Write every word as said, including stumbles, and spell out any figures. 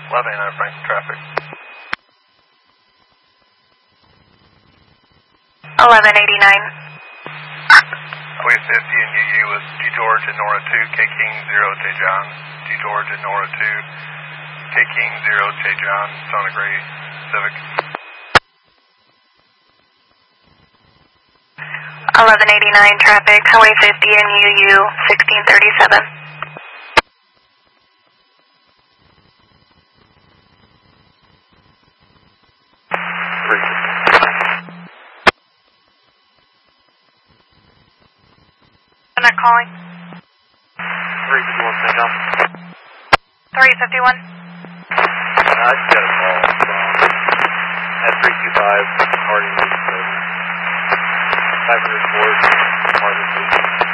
eleven eighty-nine Franklin traffic. eleven eighty-nine. Wave fifty and U U with G George and Nora two, K King zero J John. G George and Nora two, K King zero J John, Sonic Gray Civic. eleven eighty-nine traffic, Highway fifty and U U sixteen thirty-seven. I'm not calling. three fifty-one, stand down. three fifty-one. I just got a call from at three two five, Harding, five hundred four, Harding,